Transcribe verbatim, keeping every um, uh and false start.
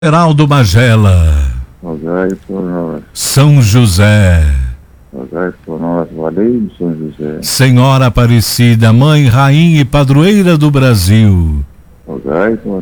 Heraldo Magela, rogai por nós, São José, rogai por nós, valei São José, Senhora Aparecida, Mãe, Rainha e Padroeira do Brasil, rogai por